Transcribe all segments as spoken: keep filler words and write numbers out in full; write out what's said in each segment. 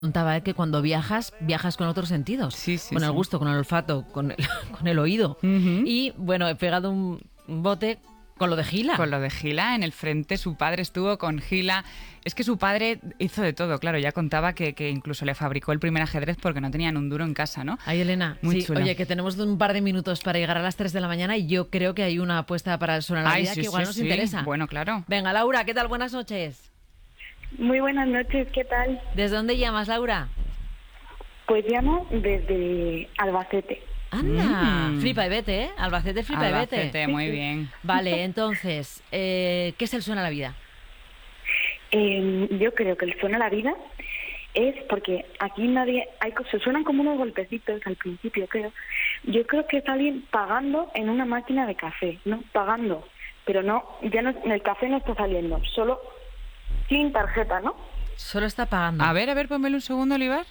Contaba eh, que cuando viajas, viajas con otros sentidos. Sí, sí, con el sí. gusto, con el olfato, con el, con el oído. Uh-huh. Y bueno, he pegado un, un bote con lo de Gila. Con lo de Gila en el frente, su padre estuvo con Gila. Es que su padre hizo de todo, claro, ya contaba que, que incluso le fabricó el primer ajedrez porque no tenían un duro en casa, ¿no? Ay, Elena, Muy sí, chulo. Oye, que tenemos un par de minutos para llegar a las tres de la mañana y yo creo que hay una apuesta para el Suena la Ay, Vida sí, que igual sí, nos sí. interesa. Bueno, claro. Venga, Laura, ¿qué tal? Buenas noches. Muy buenas noches, ¿qué tal? ¿Desde dónde llamas, Laura? Pues llamo desde Albacete. Anda, Mm. flipa y vete, ¿eh? Albacete, flipa y vete. Albacete, muy bien. Vale, entonces, eh, ¿qué es el Suena la Vida? Eh, yo creo que el suena la vida es porque aquí nadie, hay se suenan como unos golpecitos al principio, creo. Yo creo que es alguien pagando en una máquina de café, ¿no? Pagando, pero no, ya no, el café no está saliendo, solo sin tarjeta, ¿no? Solo está pagando. A ver, a ver, pónmelo un segundo, Olivar.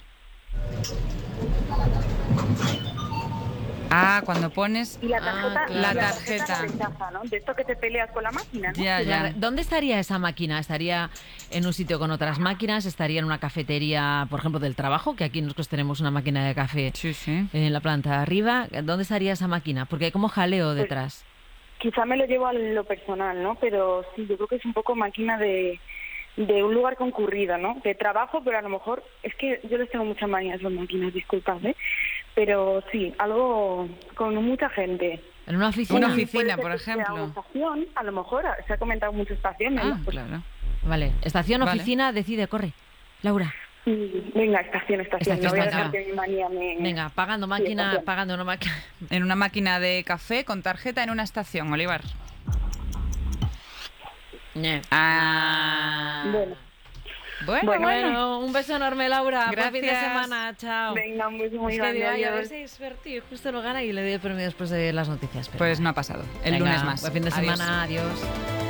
Ah, cuando pones... Y la Ah, tarjeta, claro. La la tarjeta. rechaza, ¿no? De esto que te peleas con la máquina, ¿no? Ya, ya. ¿Dónde estaría esa máquina? ¿Estaría en un sitio con otras máquinas? ¿Estaría en una cafetería, por ejemplo, del trabajo? Que aquí nosotros tenemos una máquina de café Sí, sí. en la planta de arriba. ¿Dónde estaría esa máquina? Porque hay como jaleo detrás. Quizá me lo llevo a lo personal, ¿no? Pero sí, yo creo que es un poco máquina de, de un lugar concurrido, ¿no? De trabajo, pero a lo mejor... Es que yo les tengo muchas manías las máquinas, disculpad, ¿eh? Pero sí, algo con mucha gente. ¿En una oficina? Una Puede oficina, ser por que sea ejemplo. una estación, a lo mejor se ha comentado muchas estaciones, Ah, ¿no? Pues, claro. Vale. Estación, Vale. oficina, decide, corre. Laura. mm, venga, estación, estación. Estación, No voy a venga. dejar que mi manía me... Venga, pagando máquina, estación. pagando una máquina. En una máquina de café con tarjeta en una estación, Olivar. Ah. Bueno, Bueno, Bueno, bueno. Bueno, un beso enorme, Laura. Buen fin de Gracias. semana. Chao. venga, un beso muy Es que grande. digo, ay, a ver adiós. si hay suerte y justo lo gana y le doy el premio después de las noticias. pero Pues nada. no ha pasado. El Venga, lunes más. Buen fin de Adiós. semana. Adiós.